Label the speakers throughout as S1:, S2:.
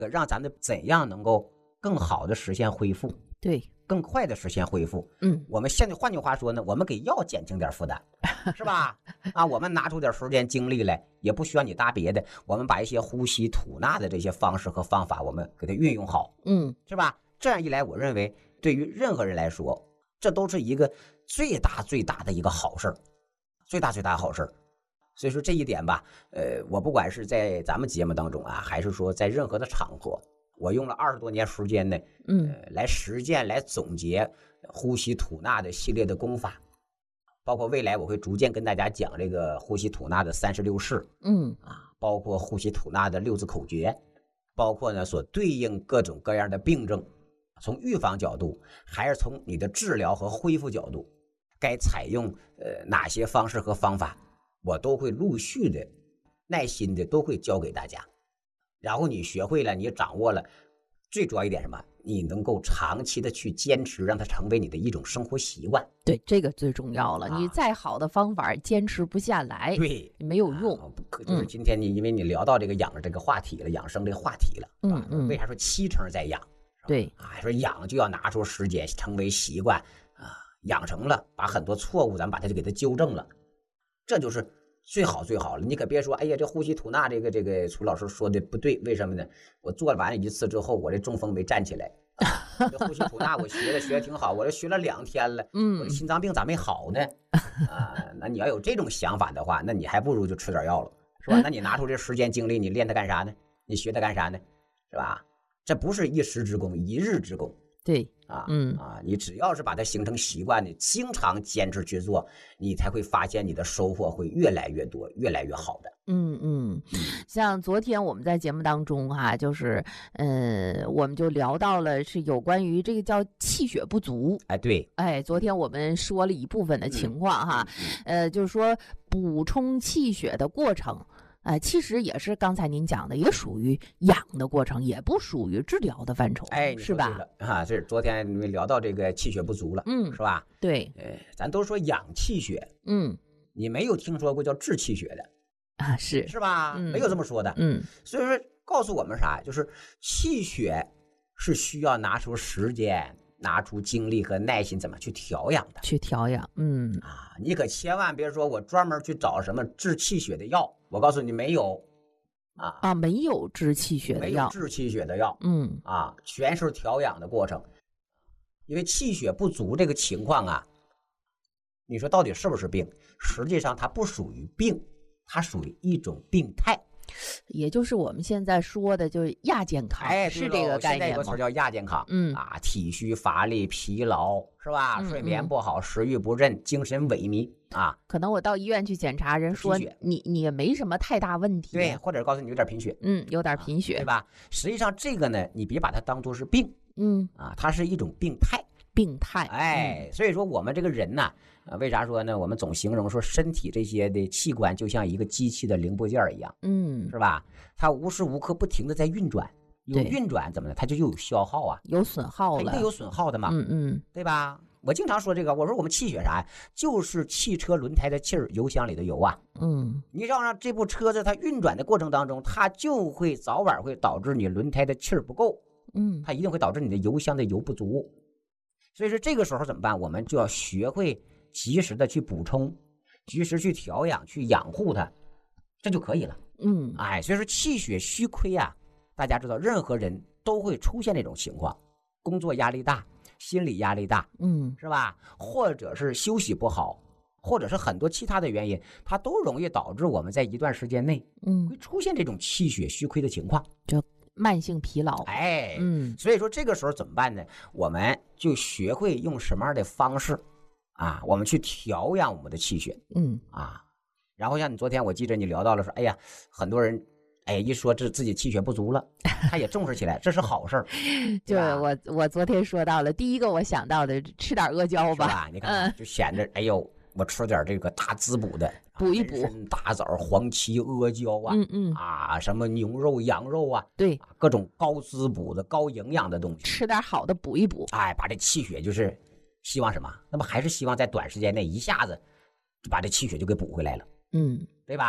S1: 让咱们怎样能够更好的实现恢复，
S2: 对，
S1: 更快的实现恢复。
S2: 我
S1: 们现在换句话说呢，我们给药减轻点负担，是吧？我们拿出点时间精力来，也不需要你搭别的，我们把一些呼吸吐纳的这些方式和方法，我们给它运用好，是吧？这样一来，我认为对于任何人来说，这都是一个最大的一个好事儿，最大的好事儿。所以说这一点吧，我不管是在咱们节目当中还是说在任何的场合，我用了20多年时间呢，来实践、来总结呼吸吐纳的系列的功法，包括未来我会逐渐跟大家讲这个呼吸吐纳的36式，包括呼吸吐纳的6字口诀，包括呢所对应各种各样的病症，从预防角度还是从你的治疗和恢复角度，该采用哪些方式和方法，我都会陆续的、耐心的都会教给大家。然后你学会了，你掌握了，最主要一点什么？你能够长期的去坚持，让它成为你的一种生活习惯。
S2: 对，这个最重要了。你再好的方法坚持不下来，
S1: 对，
S2: 没有用。
S1: 就是今天因为你聊到这个养这个话题了，养生这个话题了，为啥说7成在养？
S2: 对
S1: 说养就要拿出时间，成为习惯养成了，把很多错误咱们把它就给它纠正了，这就是最好了。你可别说，哎呀，这呼吸吐纳这个楚老师说的不对，为什么呢？我做完1次之后，我这中风没站起来。这呼吸吐纳我学的挺好，我这学了2天了，我这心脏病咋没好呢？那你要有这种想法的话，那你还不如就吃点药了，是吧？那你拿出这时间精力，你练它干啥呢？你学它干啥呢？是吧？这不是一时之功，一日之功。
S2: 对
S1: 你只要是把它形成习惯的，经常坚持去做，你才会发现你的收获会越来越多，越来越好的。
S2: 像昨天我们在节目当中就是我们就聊到了是有关于这个叫气血不足。
S1: 对，
S2: 昨天我们说了一部分的情况就是说补充气血的过程。其实也是刚才您讲的，也属于养的过程，也不属于治疗的范畴，是吧？
S1: 这是昨天你们聊到这个气血不足了，是吧？
S2: 对，
S1: 咱都说养气血，你没有听说过叫治气血的是吧？没有这么说的，所以说告诉我们啥，就是气血是需要拿出时间、拿出精力和耐心，怎么去调养的？
S2: 去调养，
S1: 你可千万别说我专门去找什么治气血的药，我告诉你没有，
S2: 没有治气血的药，
S1: 没有治气血的药，全是调养的过程。因为气血不足这个情况你说到底是不是病？实际上它不属于病，它属于一种病态。
S2: 也就是我们现在说的就是亚健康，是这个概念吗？
S1: 现在有个词叫亚健康，体虚乏力、疲劳，是吧？睡眠不好、食欲不振、精神萎靡
S2: 可能我到医院去检查，人说你也没什么太大问题，
S1: 对，或者告诉你有点贫血，
S2: 有点贫血，
S1: 对吧？实际上这个呢，你别把它当作是病，它是一种病态。所以说我们这个人呢，为啥说呢？我们总形容说身体这些的器官就像一个机器的零部件一样，是吧？它无时无刻不停的在运转，有运转怎么的，它就有消耗
S2: 有损耗了，
S1: 它一定有损耗的嘛，对吧？我经常说这个，我说我们气血啥呀？就是汽车轮胎的气儿，油箱里的油你让这部车子它运转的过程当中，它就会早晚会导致你轮胎的气儿不够，它一定会导致你的油箱的油不足。所以说这个时候怎么办？我们就要学会及时的去补充，及时去调养，去养护它，这就可以了。所以说气血虚亏大家知道任何人都会出现这种情况，工作压力大，心理压力大，是吧？或者是休息不好，或者是很多其他的原因，它都容易导致我们在一段时间内会出现这种气血虚亏的情况，
S2: 就慢性疲劳。
S1: 所以说这个时候怎么办呢？我们就学会用什么样的方式我们去调养我们的气血，然后像你昨天我记着你聊到了说，哎呀，很多人一说这自己气血不足了，他也重视起来，这是好事儿。
S2: 对，我昨天说到了，第一个我想到的吃点阿胶吧，
S1: 你看就显得我吃点这个大滋补的，
S2: 补一补，
S1: 大枣、黄芪、阿胶什么牛肉、羊肉
S2: 对，
S1: 各种高滋补的、高营养的东西，
S2: 吃点好的补一补，
S1: 把这气血就是希望什么？那么还是希望在短时间内一下子就把这气血就给补回来了，对吧？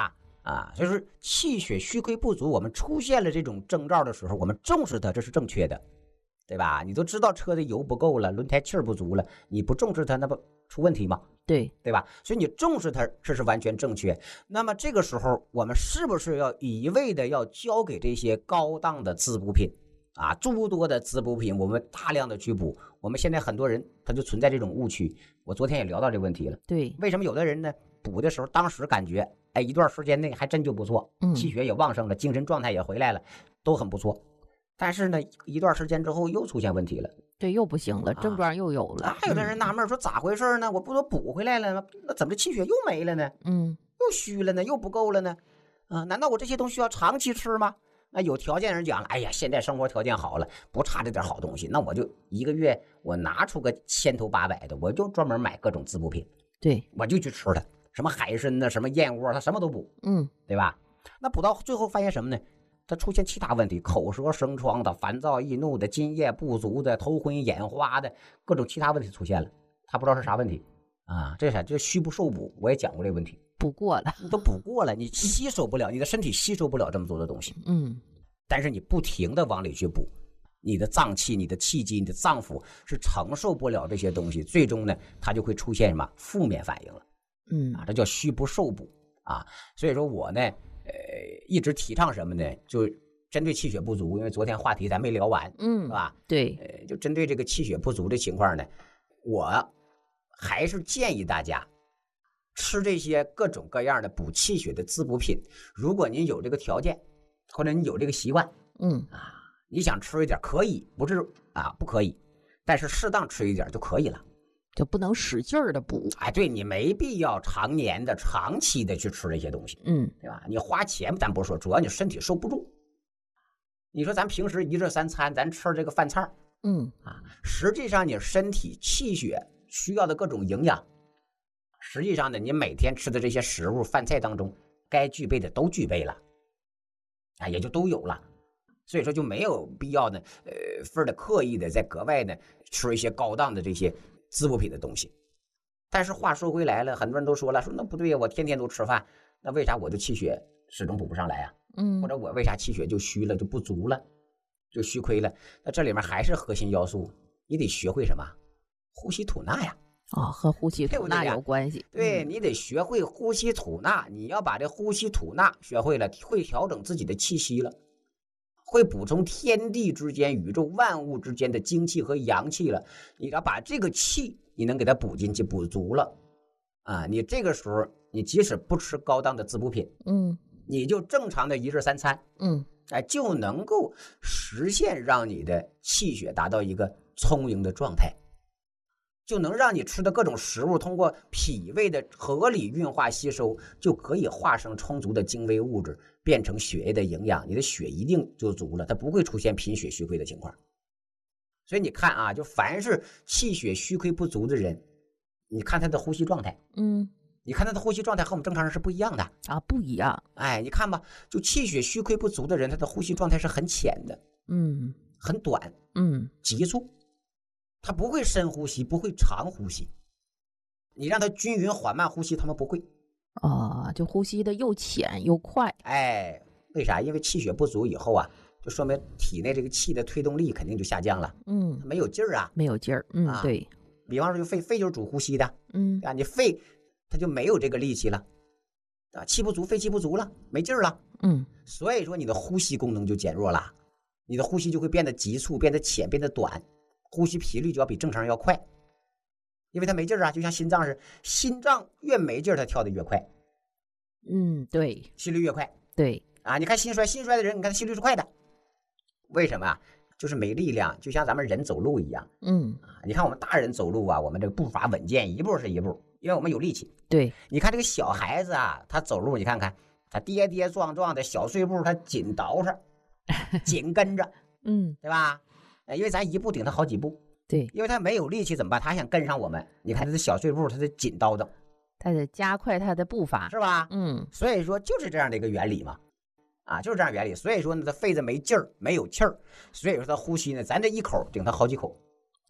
S1: 所以说气血虚亏不足，我们出现了这种征兆的时候，我们重视它，这是正确的，对吧？你都知道车的油不够了，轮胎气儿不足了，你不重视它，那不出问题吗？
S2: 对
S1: 吧？所以你重视它，这是完全正确。那么这个时候，我们是不是要一味的要交给这些高档的滋补品诸多的滋补品，我们大量的去补？我们现在很多人他就存在这种误区。我昨天也聊到这个问题了。
S2: 对，
S1: 为什么有的人呢补的时候，当时感觉一段时间内还真就不错，气血也旺盛了，精神状态也回来了，都很不错。但是呢，一段时间之后又出现问题了。
S2: 对，又不行了，症状又有了。
S1: 还有的人纳闷说咋回事呢？我不都补回来了吗？那怎么这气血又没了呢？又虚了呢？又不够了呢？难道我这些东西要长期吃吗？有条件人讲了，哎呀，现在生活条件好了，不差这点好东西，那我就一个月我拿出个千头八百的，我就专门买各种滋补品，
S2: 对，我
S1: 就去吃它，什么海参呢，什么燕窝，它什么都补，对吧？那补到最后发现什么呢？它出现其他问题，口舌生疮的、烦躁易怒的、津液不足的、头昏眼花的，各种其他问题出现了，他不知道是啥问题这啥？这虚不受补，我也讲过这个问题。
S2: 补过了，
S1: 你都补过了，你吸收不了，你的身体吸收不了这么多的东西。但是你不停的往里去补，你的脏器、你的气机、你的脏腑是承受不了这些东西，最终呢，它就会出现什么负面反应了。这叫虚不受补所以说我呢，一直提倡什么呢？就针对气血不足，因为昨天话题咱没聊完，是吧？
S2: 对，
S1: 就针对这个气血不足的情况呢，我还是建议大家吃这些各种各样的补气血的滋补品。如果您有这个条件，或者你有这个习惯，你想吃一点可以，不是不可以，但是适当吃一点就可以了，
S2: 就不能使劲的补。
S1: 对，你没必要常年的、长期的去吃这些东西，对吧？你花钱咱不说，主要你身体受不住。你说咱平时一日三餐，咱吃这个饭菜，实际上你身体气血需要的各种营养，实际上呢，你每天吃的这些食物饭菜当中，该具备的都具备了，也就都有了。所以说就没有必要呢，非得刻意的在格外呢吃一些高档的这些滋补品的东西。但是话说回来了，很多人都说了，说那不对呀，我天天都吃饭，那为啥我的气血始终补不上来啊？或者我为啥气血就虚了，就不足了，就虚亏了？那这里面还是核心要素，你得学会什么？呼吸吐纳呀。
S2: 和呼吸吐纳有关系。
S1: 对，你得学会呼吸吐纳，你要把这呼吸吐纳学会了，会调整自己的气息了，会补充天地之间、宇宙万物之间的精气和阳气了。你要把这个气，你能给它补进去、补足了你这个时候，你即使不吃高档的滋补品，你就正常的一日三餐，就能够实现让你的气血达到一个充盈的状态。就能让你吃的各种食物通过脾胃的合理运化吸收，就可以化生充足的精微物质，变成血液的营养，你的血一定就足了，它不会出现贫血虚亏的情况。所以你看就凡是气血虚亏不足的人，你看他的呼吸状态，你看他的呼吸状态和我们正常人是不一样的
S2: 不一样。
S1: 你看吧，就气血虚亏不足的人，他的呼吸状态是很浅的，很短，急促。他不会深呼吸，不会长呼吸，你让他均匀缓慢呼吸，他们不会
S2: 就呼吸的又浅又快。
S1: 为啥？因为气血不足以后就说明体内这个气的推动力肯定就下降了，没有劲儿
S2: 没有劲儿，对。
S1: 比方说肺就是主呼吸的，你肺它就没有这个力气了气不足，肺气不足了，没劲儿了，所以说你的呼吸功能就减弱了，你的呼吸就会变得急促，变得浅，变得短。呼吸频率就要比正常人要快，因为它没劲儿就像心脏是，心脏越没劲儿，它跳得越快。
S2: 对，
S1: 心率越快。
S2: 对
S1: 你看心衰的人，你看他心率是快的，为什么就是没力量，就像咱们人走路一样。你看我们大人走路我们这个步伐稳健，一步是一步，因为我们有力气。
S2: 对，
S1: 你看这个小孩子他走路，你看看他跌跌撞撞的小碎步，他紧倒饬，紧跟着，对吧？因为咱一步顶他好几步，
S2: 对，
S1: 因为他没有力气怎么办？他想跟上我们，你看他的小碎步，他得紧叨叨，
S2: 他得加快他的步伐，
S1: 是吧？所以说就是这样的一个原理嘛，就是这样原理。所以说呢，他肺子没劲儿，没有气儿，所以说他呼吸呢，咱这一口顶他好几口，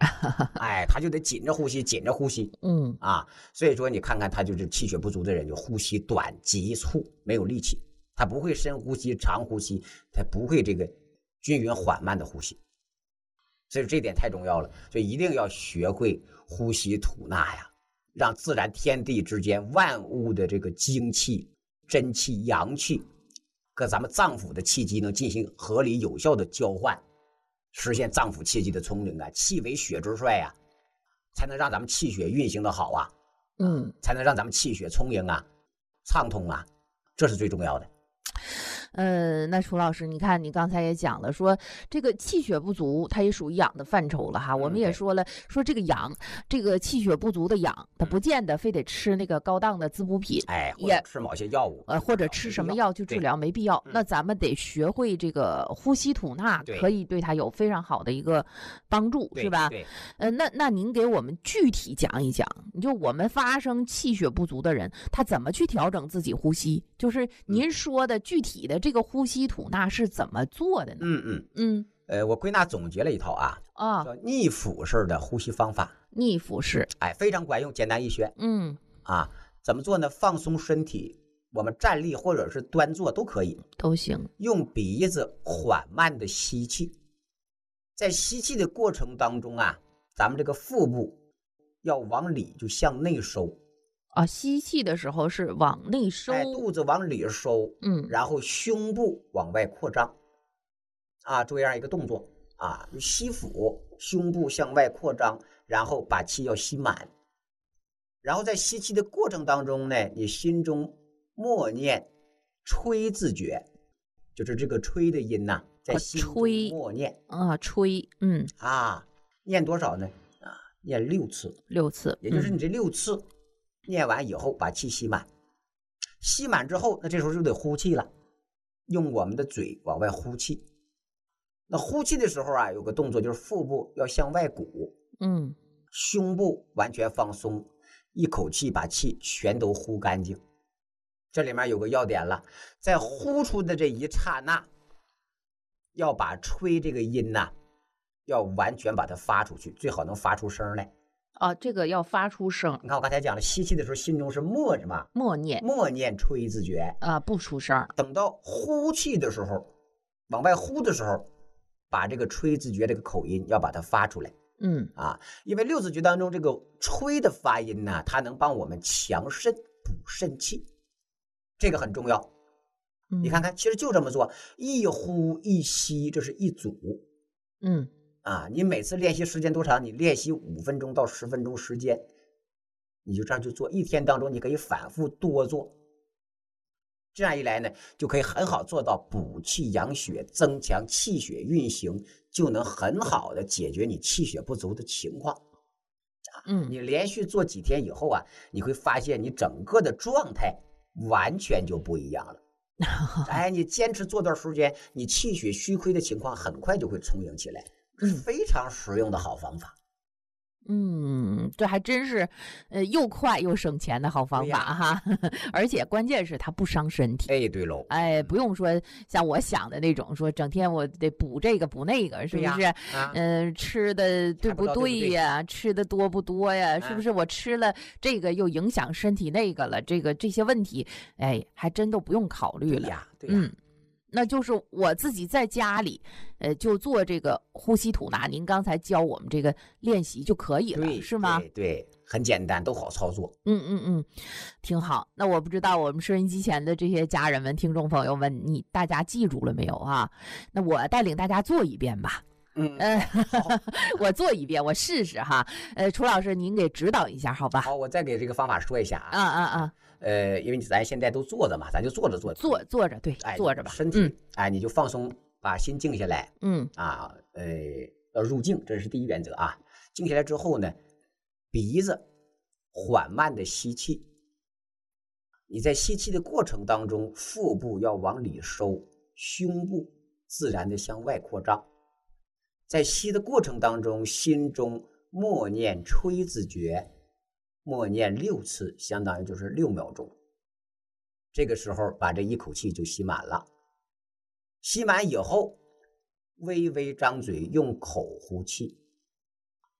S1: 哎，他就得紧着呼吸，紧着呼吸。所以说你看看他就是气血不足的人，就呼吸短急促，没有力气，他不会深呼吸、长呼吸，他不会这个均匀缓慢的呼吸。所以这点太重要了，所以一定要学会呼吸吐纳呀，让自然天地之间万物的这个精气、真气、阳气和咱们脏腑的气机能进行合理有效的交换，实现脏腑气机的聪明啊，气为血之帅啊，才能让咱们气血运行的好啊，才能让咱们气血充盈啊、畅通啊，这是最重要的。
S2: 那楚老师，你看你刚才也讲了，说这个气血不足，它也属于养的范畴了哈。我们也说了，说这个养，这个气血不足的养，它不见得非得吃那个高档的滋补品，
S1: 或者吃某些药物，
S2: 或者吃什么药去治疗，没必要。那咱们得学会这个呼吸吐纳，可以对它有非常好的一个帮助，是吧？那您给我们具体讲一讲，就我们发生气血不足的人，他怎么去调整自己呼吸？就是您说的具体的这个呼吸吐纳是怎么做的呢？
S1: 我归纳总结了一套叫逆腹式的呼吸方法。
S2: 逆腹式，
S1: 非常管用，简单易学。怎么做呢？放松身体，我们站立或者是端坐都可以，
S2: 都行。用
S1: 鼻子缓慢的吸气，在吸气的过程当中咱们这个腹部要往里就向内收。
S2: 吸气的时候是往内收，
S1: 肚子往里收，然后胸部往外扩张，这样一个动作吸腹，胸部向外扩张，然后把气要吸满，然后在吸气的过程当中呢，你心中默念吹字诀，就是这个吹的音在心中默念
S2: 吹，
S1: 念多少呢？念6次，也就是你这6次。念完以后把气吸满，吸满之后，那这时候就得呼气了，用我们的嘴往外呼气。那呼气的时候有个动作，就是腹部要向外鼓，胸部完全放松，一口气把气全都呼干净。这里面有个要点了，在呼出的这一刹那，要把吹这个音要完全把它发出去，最好能发出声来。
S2: 这个要发出声。
S1: 你看我刚才讲了，吸气的时候心中是默念吹字诀
S2: 不出声。
S1: 等到呼气的时候，往外呼的时候，把这个吹字诀这个口音要把它发出来。因为6字诀当中这个吹的发音它能帮我们强肾补肾气，这个很重要。你看看，其实就这么做，一呼一吸，这是一组。你每次练习时间多长？你练习5分钟到10分钟时间，你就这样去做，一天当中你可以反复多做，这样一来呢，就可以很好做到补气养血，增强气血运行，就能很好的解决你气血不足的情况。你连续做几天以后你会发现你整个的状态完全就不一样了。你坚持做段时间，你气血虚亏的情况很快就会充盈起来。这是非常实用的好方法。
S2: 这还真是又快又省钱的好方法哈。而且关键是它不伤身体。
S1: 对喽。
S2: 不用说像我想的那种，说整天我得补这个补那个，是不是？吃的对不对呀？吃的多不多呀？是不是我吃了这个又影响身体那个了？这些问题还真都不用考虑了。
S1: 对呀。
S2: 那就是我自己在家里，就做这个呼吸吐纳。您刚才教我们这个练习就可以了，是吗？
S1: 对，很简单，都好操作。
S2: 挺好。那我不知道我们收音机前的这些家人们、听众朋友们，大家记住了没有啊？那我带领大家做一遍吧。我做一遍，我试试哈。楚老师，您给指导一下，好吧？
S1: 好，我再给这个方法说一下因为咱现在都坐着嘛，咱就坐着，
S2: 对，坐着吧。
S1: 身体你就放松，把心静下来。要入静，这是第一原则静下来之后呢，鼻子缓慢的吸气。你在吸气的过程当中，腹部要往里收，胸部自然的向外扩张。在吸的过程当中，心中默念吹字诀。默念6次，相当于就是6秒钟。这个时候把这一口气就吸满了。吸满以后，微微张嘴，用口呼气。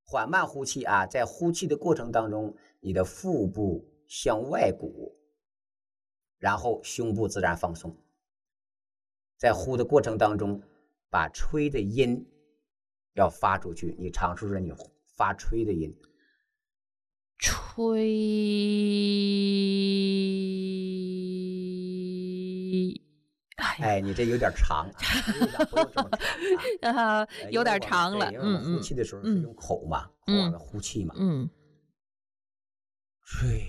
S1: 缓慢呼气啊，在呼气的过程当中，你的腹部向外鼓，然后胸部自然放松。在呼的过程当中，把吹的音要发出去，你尝试着你发吹的音。
S2: 吹，
S1: 哎，你这有点长啊，不用这么长
S2: 啊，有点长了。
S1: 因为我们呼气的时候是用口嘛，口往外呼气嘛。吹，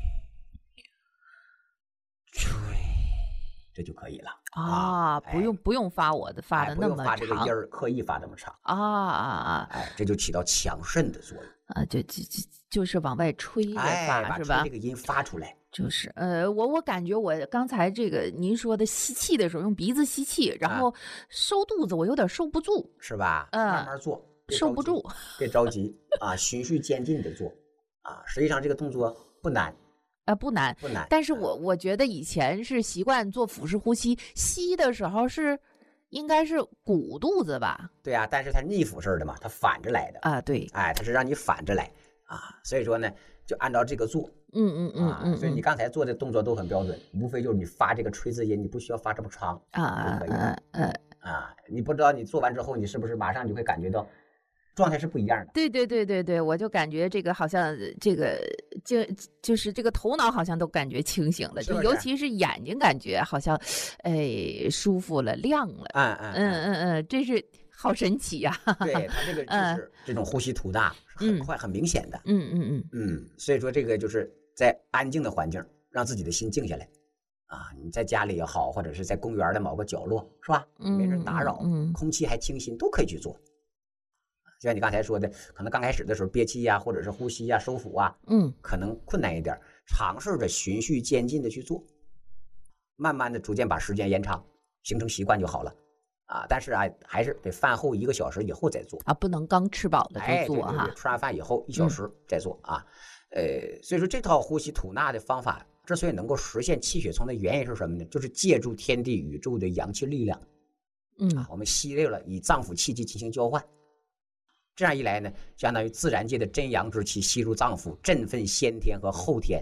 S1: 吹，这就可以了
S2: 啊，不用发发的那么长，
S1: 不用发这个音儿，刻意发这么长
S2: 啊，
S1: 这就起到强肾的作用
S2: 啊，就是往外吹着发，是吧？
S1: 把这个音发出来。
S2: 就是我感觉我刚才这个您说的吸气的时候用鼻子吸气，然后收肚子，我有点收不住，
S1: 是吧？慢慢做，
S2: 收不住，
S1: 别着急啊，循序渐进的做啊。实际上这个动作不难。
S2: 不难，但是我觉得以前是习惯做腹式呼吸，吸的时候应该是鼓肚子吧？
S1: 对啊，但是它逆腹式的嘛，它反着来的
S2: 啊。对，
S1: 它是让你反着来啊，所以说呢，就按照这个做。所以你刚才做的动作都很标准，无非就是你发这个吹字音，你不需要发这么长就可以了。你不知道你做完之后，你是不是马上就会感觉到状态是不一样的？
S2: 对，我就感觉这个好像就是这个头脑好像都感觉清醒了，就尤其是眼睛感觉好像舒服了，亮了。这是好神奇呀！
S1: 对，它这个就是这种呼吸吐纳很快很明显的。所以说这个就是在安静的环境让自己的心静下来啊。你在家里也好，或者是在公园的某个角落，是吧？没人打扰，空气还清新，都可以去做。就像你刚才说的，可能刚开始的时候憋气呀，或者是呼吸呀、收腹啊，可能困难一点，尝试着循序渐进的去做，慢慢的逐渐把时间延长，形成习惯就好了啊。但是还是得饭后1个小时以后再做
S2: 啊，不能刚吃饱了就做哈。
S1: 对，吃完饭以后1小时再做啊。所以说这套呼吸吐纳的方法之所以能够实现气血通的原因是什么呢？就是借助天地宇宙的阳气力量，我们吸溜了，以脏腑气机进行交换。这样一来呢，相当于自然界的真阳之气吸入脏腑，振奋先天和后天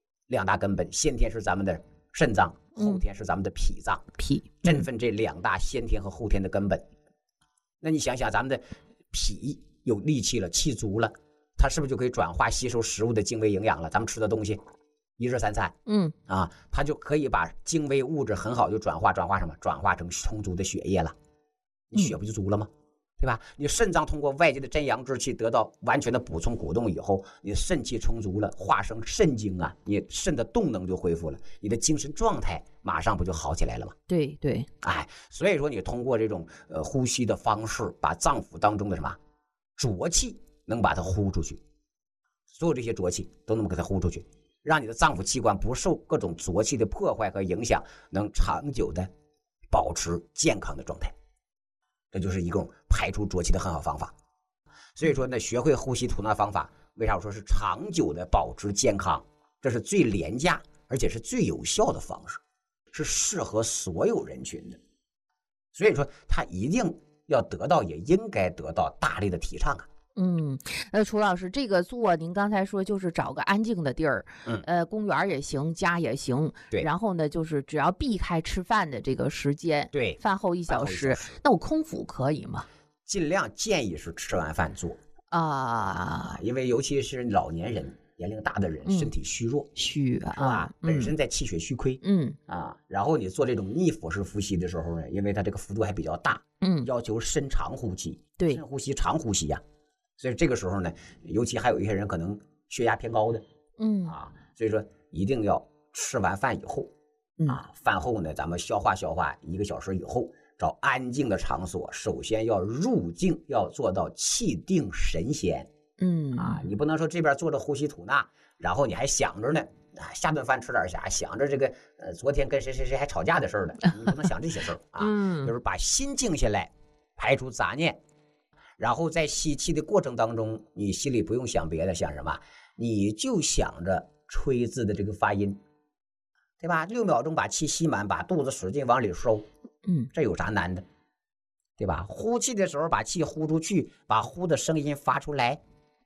S1: 2大根本。先天是咱们的肾脏，后天是咱们的脾脏。振奋这2大先天和后天的根本。那你想想，咱们的脾有力气了，气足了，它是不是就可以转化吸收食物的精微营养了？咱们吃的东西1日3餐，它就可以把精微物质很好就转化什么？转化成充足的血液了。你血不就足了吗？对吧？你肾脏通过外界的真阳之气得到完全的补充鼓动以后，你肾气充足了，化生肾精啊，你肾的动能就恢复了，你的精神状态马上不就好起来了吗？
S2: 对，
S1: 所以说你通过这种呼吸的方式，把脏腑当中的什么浊气能把它呼出去，所有这些浊气都能给它呼出去，让你的脏腑器官不受各种浊气的破坏和影响，能长久的保持健康的状态。这就是一种排除浊气的很好方法。所以说呢，学会呼吸吐纳方法，为啥我说是长久的保持健康？这是最廉价而且是最有效的方式，是适合所有人群的。所以说它一定要得到，也应该得到大力的提倡啊。
S2: 楚老师，这个做您刚才说就是找个安静的地儿，公园也行，家也行，
S1: 对。
S2: 然后呢，就是只要避开吃饭的这个时间，
S1: 对，
S2: 饭后1小时，那我空腹可以吗？
S1: 尽量建议是吃完饭做
S2: 啊，
S1: 因为尤其是老年人、年龄大的人，身体虚弱，
S2: 是吧？
S1: 本身在气血虚亏，然后你做这种逆腹式呼吸的时候呢，因为它这个幅度还比较大，要求深长呼吸，
S2: 对，
S1: 深呼吸、长呼吸呀。所以这个时候呢，尤其还有一些人可能血压偏高的，所以说一定要吃完饭以后，饭后呢，咱们消化1个小时以后，找安静的场所，首先要入静，要做到气定神闲，你不能说这边做着呼吸吐纳，然后你还想着呢，下顿饭吃点啥，想着这个昨天跟谁还吵架的事儿呢，你不能想这些事儿就是把心静下来，排除杂念。然后在吸气的过程当中，你心里不用想别的，想什么？你就想着吹字的这个发音，对吧？6秒钟把气吸满，把肚子使劲往里收，这有啥难的？对吧？呼气的时候把气呼出去，把呼的声音发出来，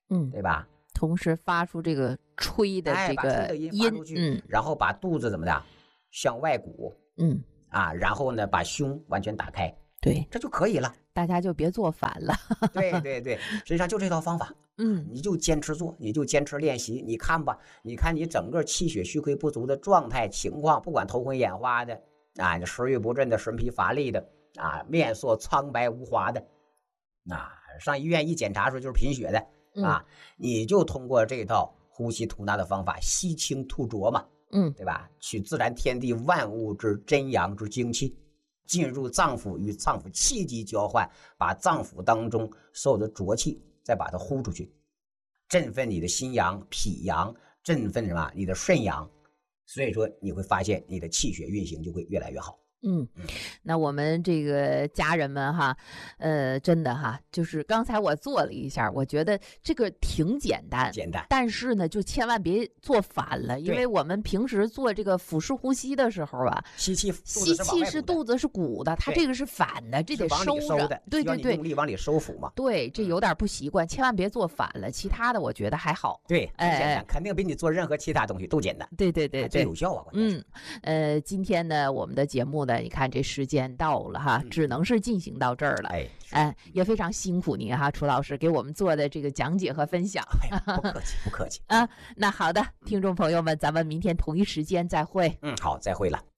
S1: 对吧？
S2: 同时发出这个吹的这个
S1: 音，然后把肚子怎么的向外鼓，然后呢把胸完全打开，
S2: 对，
S1: 这就可以了。
S2: 大家就别做反了。
S1: 对，实际上就这套方法，你就坚持做，你就坚持练习。你看吧，你看你整个气血虚亏不足的状态情况，不管头昏眼花的你食欲不振的，神疲乏力的面色苍白无华的上医院一检查说就是贫血的你就通过这套呼吸吐纳的方法，吸清吐浊嘛，对吧？取自然天地万物之真阳之精气，进入脏腑，与脏腑气机交换，把脏腑当中所有的浊气再把它呼出去，振奋你的心阳、脾阳，振奋你的肾阳，所以说你会发现你的气血运行就会越来越好。
S2: 那我们这个家人们哈，真的哈，就是刚才我做了一下，我觉得这个挺简单，但是呢，就千万别做反了，因为我们平时做这个腹式呼吸的时候
S1: 吸气
S2: 是肚子是鼓的，它这个是反的，这得收着，对，
S1: 用力往里收腹嘛。
S2: 对，这有点不习惯，千万别做反了。其他的我觉得还好，
S1: 对，很简单，肯定比你做任何其他东西都简单。
S2: 对，
S1: 最有效关键
S2: 是。今天呢，我们的节目呢，你看这时间到了哈，只能是进行到这儿了。也非常辛苦您哈，楚老师给我们做的这个讲解和分享。
S1: 不客气
S2: 那好的，听众朋友们，咱们明天同一时间再会。
S1: 好，再会了。